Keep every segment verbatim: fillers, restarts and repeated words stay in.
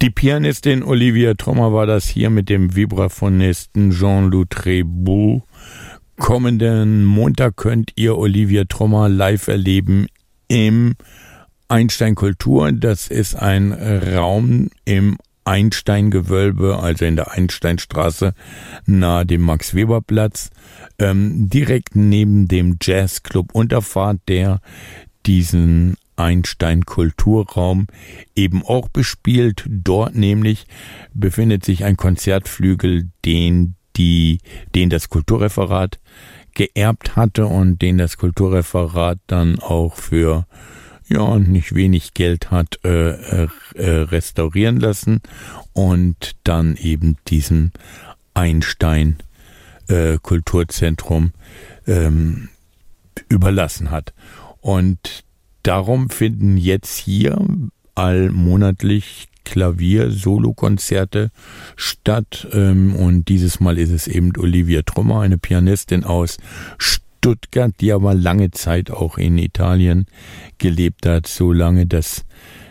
Die Pianistin Olivia Trommer war das hier mit dem Vibraphonisten Jean-Loup Tréboul. Kommenden Montag könnt ihr Olivia Trommer live erleben im Einstein Kultur. Das ist ein Raum im Einstein-Gewölbe, also in der Einsteinstraße nahe dem Max-Weber-Platz, ähm, direkt neben dem Jazzclub Unterfahrt, der diesen Einstein-Kulturraum eben auch bespielt. Dort nämlich befindet sich ein Konzertflügel, den die, den das Kulturreferat geerbt hatte und den das Kulturreferat dann auch für ja nicht wenig Geld hat äh, äh, restaurieren lassen und dann eben diesem Einstein äh, Kulturzentrum ähm, überlassen hat. Und darum finden jetzt hier allmonatlich Klavier-Solo-Konzerte statt, ähm, und dieses Mal ist es eben Olivia Trommer, eine Pianistin aus Stuttgart, die aber lange Zeit auch in Italien gelebt hat, so lange, dass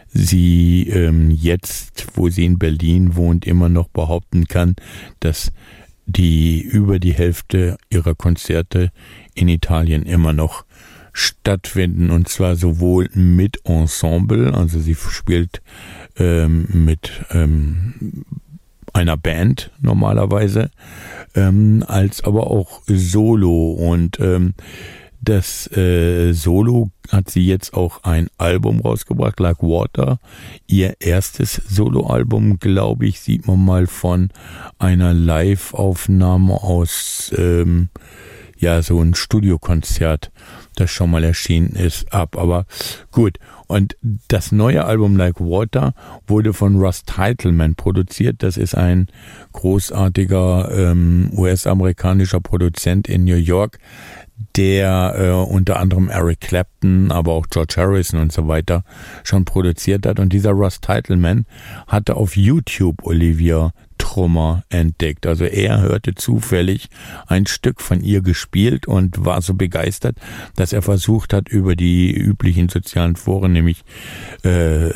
sie ähm, jetzt, wo sie in Berlin wohnt, immer noch behaupten kann, dass die über die Hälfte ihrer Konzerte in Italien immer noch stattfinden, und zwar sowohl mit Ensemble, also sie spielt ähm, mit ähm, einer Band normalerweise, ähm, als aber auch Solo, und ähm, das äh, Solo hat sie jetzt auch ein Album rausgebracht, Like Water, ihr erstes Soloalbum, glaube ich, sieht man mal von einer Live-Aufnahme aus ähm, ja, so ein Studiokonzert, das schon mal erschienen ist, ab. Aber gut. Und das neue Album Like Water wurde von Russ Titelman produziert. Das ist ein großartiger ähm, U S-amerikanischer Produzent in New York, der äh, unter anderem Eric Clapton, aber auch George Harrison und so weiter schon produziert hat. Und dieser Russ Titelman hatte auf YouTube Olivia Trommer entdeckt. Also er hörte zufällig ein Stück von ihr gespielt und war so begeistert, dass er versucht hat, über die üblichen sozialen Foren, nämlich äh,